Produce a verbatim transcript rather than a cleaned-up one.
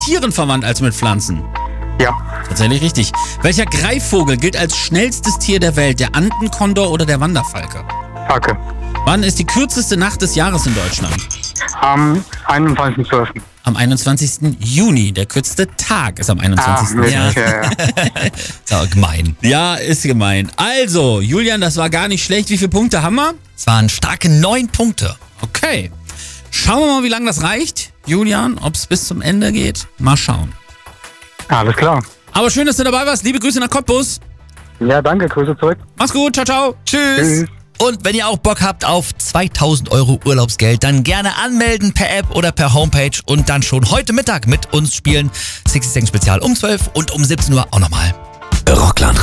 Tieren verwandt als mit Pflanzen. Ja. Tatsächlich richtig. Welcher Greifvogel gilt als schnellstes Tier der Welt? Der Andenkondor oder der Wanderfalke? Falke. Wann ist die kürzeste Nacht des Jahres in Deutschland? Am einundzwanzigsten zwölften Am einundzwanzigsten Juni. Der kürzeste Tag ist am einundzwanzigsten Ah, Ja. wirklich, ja, ja. Ist ja gemein. ja, ist gemein. Also, Julian, das war gar nicht schlecht. Wie viele Punkte haben wir? Es waren starke neun Punkte. Okay. Schauen wir mal, wie lange das reicht. Julian, ob es bis zum Ende geht. Mal schauen. Alles klar. Aber schön, dass du dabei warst. Liebe Grüße nach Cottbus. Ja, danke. Grüße zurück. Mach's gut. Ciao, ciao. Tschüss. Tschüss. Und wenn ihr auch Bock habt auf zweitausend Euro Urlaubsgeld, dann gerne anmelden per App oder per Homepage und dann schon heute Mittag mit uns spielen. sechzig Cent Spezial um zwölf und um siebzehn Uhr auch nochmal. Rockland